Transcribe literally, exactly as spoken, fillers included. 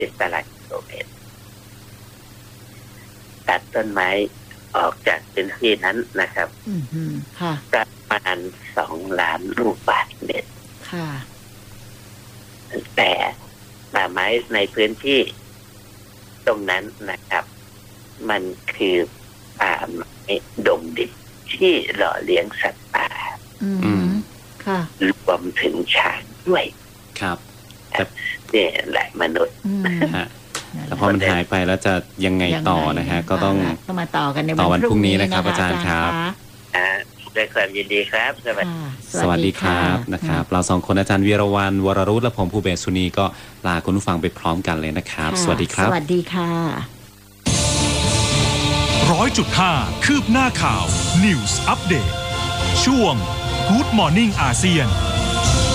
สิบตารางกิโลเมตรตัดต้นไม้ออกจากพื้นที่นั้นนะครับอืมอืมค่ะประมาณสองล้านลูกบาศก์เมตรค่ะแต่ป่าไม้ในพื้นที่ตรงนั้นนะครับมันคือป่าไม้ดงดิบที่หล่อเลี้ยงสัตว์ป่าอืมค่ะรวมถึงช้างด้วยครับนี่แหละมนุษย์ฮะแต่พอมันหายไปแล้วจะยังไงต่อนะฮะก็ต้องก็มาต่อกันในวันพรุ่งนี้นะครับอาจารย์ครับด้วยความยินดีครับสวัสดีสวัสดีครับนะครับเราสองคนอาจารย์วีรวรรณวรรุตและผมภูเบศสุนีก็ลาคุณผู้ฟังไปพร้อมกันเลยนะครับสวัสดีครับสวัสดีค่ะร้อยจุดห้าคืบหน้าข่าว News Update ช่วง Good Morning อาเซียน